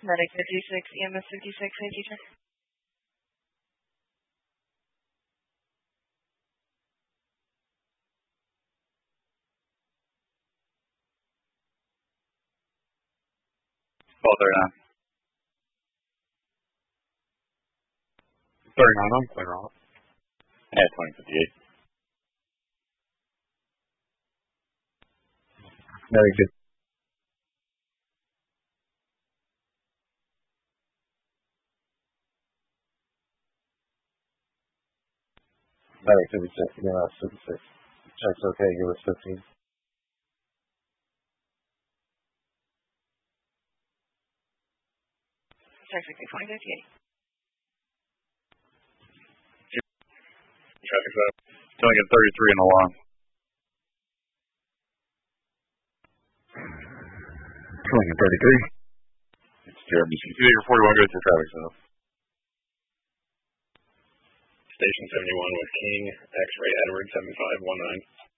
Medic 56, EMS 56, safety check. Call 39. 39, I'm clear on it. At 2058. Very good. Medic 56, EMS 56. Check's okay, give us 15. Check 2058. Traffic's up. Telling it 33 in the long. 33. It's Jeremy. Configure 41 goes to traffic's up. Station 71 with King, X-ray Edward 7519.